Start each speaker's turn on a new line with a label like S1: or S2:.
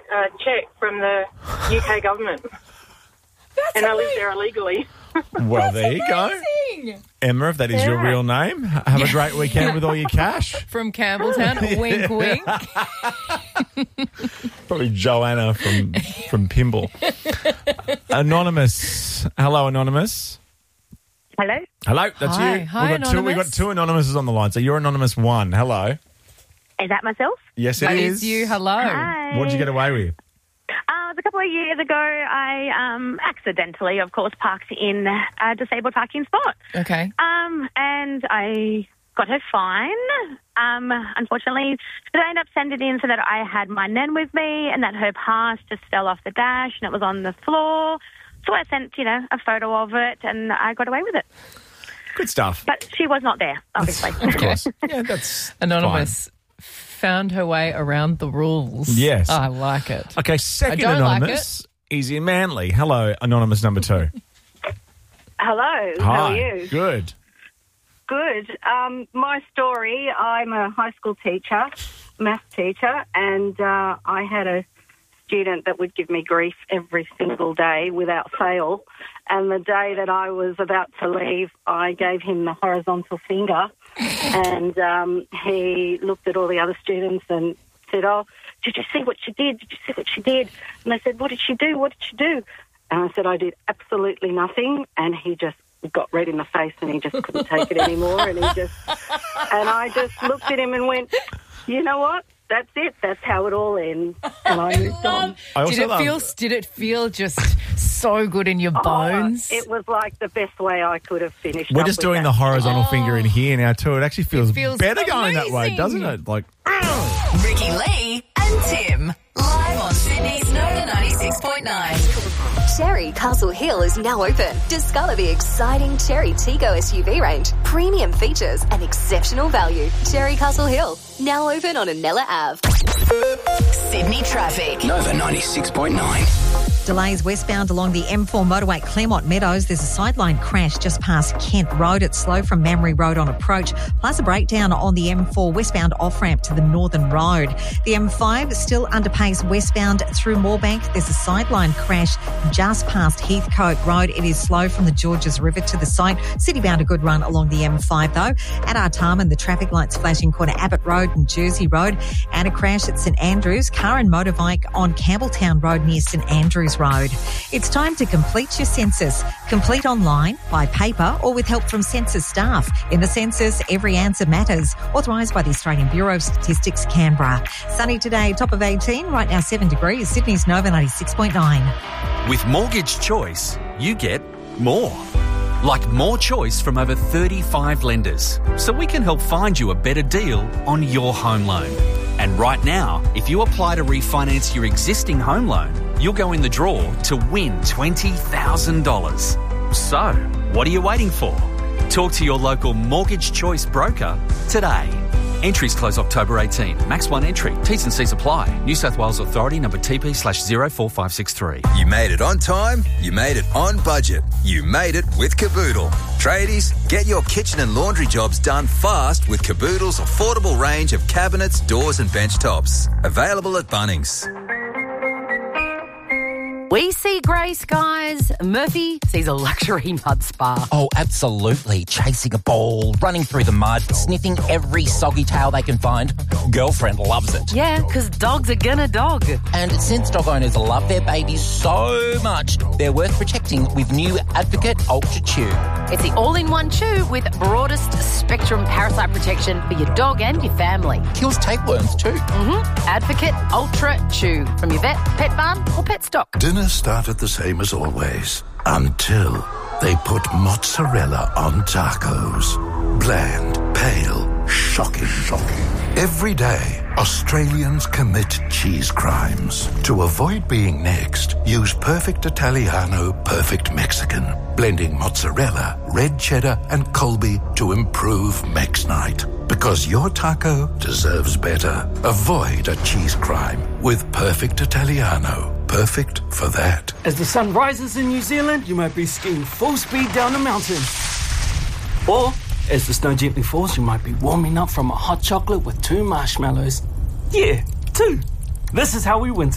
S1: cheque from the UK government. I live there illegally.
S2: Well, there you go. Emma, if that is your real name, have a great weekend with all your cash.
S3: From Campbelltown, wink, wink.
S2: Probably Joanna from Pimble. Anonymous. Hello, Anonymous.
S4: Hello.
S2: Hello, that's
S3: Hi.
S2: you.
S3: Hi,
S2: We've got two Anonymouses on the line, so you're Anonymous 1. Hello.
S4: Is that myself?
S2: Yes, it
S3: That
S2: is.
S3: is you. Hello.
S4: Hi.
S2: What did you get away with?
S4: It was a couple of years ago. I accidentally, of course, parked in a disabled parking spot.
S3: Okay.
S4: And I got a fine. Unfortunately, they ended up sending it in so that I had my nan with me and that her pass just fell off the dash and it was on the floor. So I sent, a photo of it and I got away with it.
S2: Good stuff.
S4: But she was not there, obviously.
S2: Of course. Yeah, that's
S3: Anonymous found her way around the rules.
S2: Yes.
S3: I like it.
S2: Okay, second
S3: I don't
S2: Anonymous is in Manly. Hello, Anonymous number 2.
S5: Hello,
S2: Hi.
S5: how are you?
S2: Good.
S5: Good. My story, I'm a high school teacher, maths teacher, and I had a student that would give me grief every single day without fail. And the day that I was about to leave, I gave him the horizontal finger, and he looked at all the other students and said, "Oh, did you see what she did? Did you see what she did?" And I said, "What did she do? What did she do?" And I said, "I did absolutely nothing." And he just got red in the face and he just couldn't take it anymore. And I just looked at him and went, "You know what? That's it. That's how it all ends." And I moved on.
S3: Did it feel just so good in your bones?
S5: It was like the best way I could have finished.
S2: We're just doing the horizontal finger in here now too. It actually feels better going that way,
S3: amazing.
S2: doesn't it? Like
S6: Ricky Lee and Tim. Live on Sydney's Nova 96.9.
S7: Cherry Castle Hill is now open. Discover the exciting Cherry Tigo SUV range, premium features and exceptional value. Cherry Castle Hill, now open on Anella Ave.
S6: Sydney traffic.
S8: Nova 96.9.
S9: Delays westbound along the M4 motorway at Claremont Meadows. There's a sideline crash just past Kent Road. It's slow from Mamre Road on approach, plus a breakdown on the M4 westbound off-ramp to the Northern Road. The M5 still under pace westbound through Moorebank. There's a sideline crash just past Heathcote Road. It is slow from the Georges River to the site. Citybound a good run along the M5 though. At Artarmon, the traffic lights flashing corner Abbott Road and Jersey Road. And a crash at St Andrews. Car and motorbike on Campbelltown Road near St Andrews Road. It's time to complete your census. Complete online, by paper or with help from census staff. In the census, every answer matters. Authorised by the Australian Bureau of Statistics, Canberra. Sunny today, top of 18, right now 7 degrees. Sydney's Nova 96.9.
S10: With Mortgage Choice, you get more. Like more choice from over 35 lenders. So we can help find you a better deal on your home loan. And right now, if you apply to refinance your existing home loan, you'll go in the draw to win $20,000. So, what are you waiting for? Talk to your local Mortgage Choice broker today. Entries close October 18. Max 1 entry. T's and C's apply. New South Wales Authority number TP/04563.
S11: You made it on time. You made it on budget. You made it with Caboodle. Tradies, get your kitchen and laundry jobs done fast with Caboodle's affordable range of cabinets, doors and bench tops. Available at Bunnings.
S12: We see grey skies. Murphy sees a luxury mud spa.
S13: Oh, absolutely. Chasing a ball, running through the mud, sniffing every soggy tail they can find. Girlfriend loves it.
S12: Yeah, because dogs are gonna dog.
S13: And since dog owners love their babies so much, they're worth protecting with new Advocate Ultra Chew.
S12: It's the all-in-one chew with broadest spectrum parasite protection for your dog and your family.
S13: Kills tapeworms too.
S12: Advocate Ultra Chew from your vet, pet barn or pet stock.
S14: Dinner started the same as always until they put mozzarella on tacos. Bland, pale, shocking. Every day, Australians commit cheese crimes. To avoid being next, use Perfect Italiano, Perfect Mexican, blending mozzarella, red cheddar and Colby to improve Mex Night. Because your taco deserves better. Avoid a cheese crime with Perfect Italiano. Perfect for that.
S15: As the sun rises in New Zealand, you might be skiing full speed down a mountain. Or, as the snow gently falls, you might be warming up from a hot chocolate with 2 marshmallows. Yeah, 2. This is how we winter.